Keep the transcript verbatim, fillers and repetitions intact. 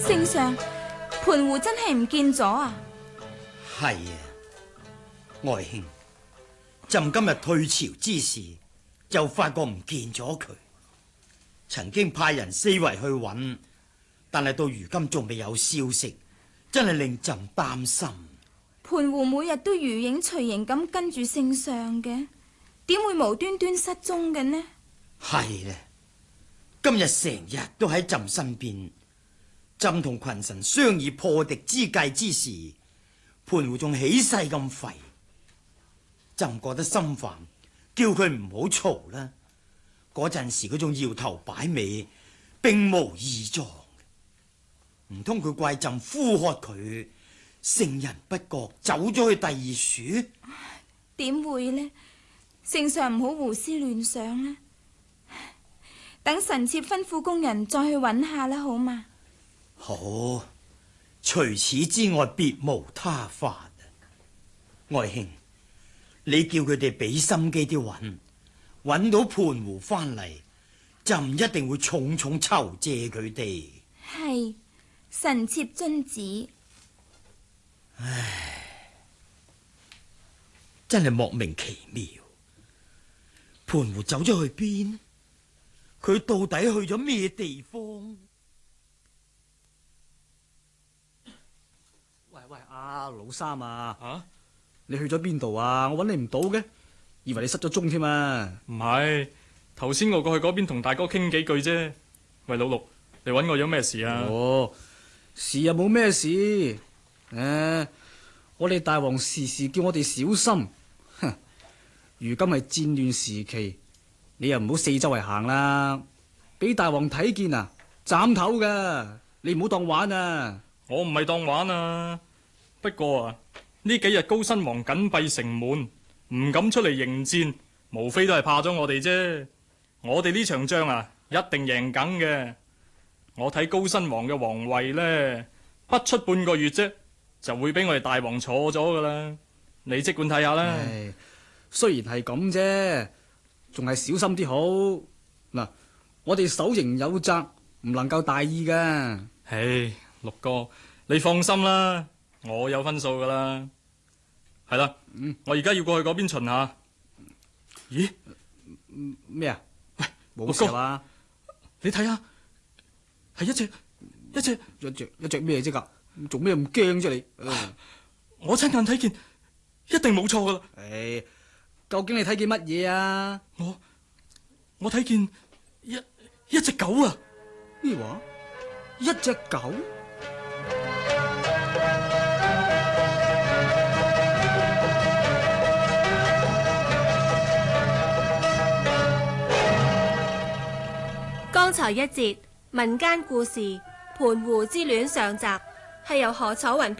聖上，盤湖真係唔見咗啊？ 係啊，外兄，朕今日退朝之時就發覺唔見咗佢，曾經派人四圍去揾，但係到如今仲未有消息，真係令朕擔心。 盤湖每日都如影隨形咁跟住聖上嘅，點會無端端失蹤嘅呢？ 係咧，今日成日都喺朕身邊，朕同群臣商議破敵之計之時，盤湖仲起勢咁吠，朕覺得心煩，叫佢唔好嘈啦。嗰陣時佢仲搖頭擺尾，並無異狀，唔通佢怪朕呼喝佢，聖人不覺走咗去第二處？ 點會呢？聖上唔好胡思亂想啦，等臣妾吩咐工人再去揾下啦，好嗎？ 好，除此之外別無他法。外兄，你叫佢哋俾心機啲揾，揾到盤湖翻嚟，朕一定會重重酬謝佢哋。 係，臣妾遵旨。 唉，真係莫名其妙。盤湖走咗去邊？佢到底去咗咩地方？ 喂喂，阿老三啊， 啊， 你去咗邊度啊？我揾你唔到嘅，以為你失咗蹤添啊！ 唔係，頭先我過去嗰邊同大哥傾幾句啫。喂，老六，你揾我有咩事啊？ 哦，事又冇咩事，誒、啊，我哋大王時時叫我哋小心，哼，如今係戰亂時期，你又唔好四周圍行啦，俾大王睇見啊，斬頭噶，你唔好當玩啊！ 我唔係當玩啊，不過啊，呢幾日高親王緊閉城門，唔敢出嚟迎戰，無非都係怕咗我哋啫。我哋呢場仗啊，一定贏梗嘅。我睇高親王嘅皇位呢，不出半個月啫，就會俾我哋大王坐咗噶啦。你即管睇下啦。 唉，雖然係咁啫，仲係小心啲好。嗱，我哋守營有責，唔能夠大意噶。 唉，六哥，你放心啦，我有分數噶啦。係啦，嗯，我而家要過去嗰邊巡下。咦？ 咩啊？ 喂， 冇事啊？ 你睇下，係一隻一隻一隻一隻咩啫？噶，做咩咁驚啫？你， 我親眼睇見，一定冇錯噶啦。 誒，究竟你睇見乜嘢啊？ 我我睇見一一隻狗啊！ 咩話？一隻狗？ 剛才一節民間故事《盤湖之戀》上集係由何楚雲